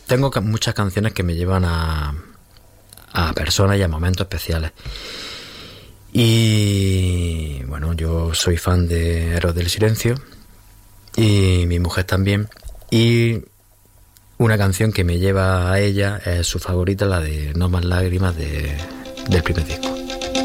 tengo muchas canciones que me llevan a personas y a momentos especiales. Y bueno, yo soy fan de Héroes del Silencio y mi mujer también. Y una canción que me lleva a ella es su favorita, la de No más lágrimas del primer disco.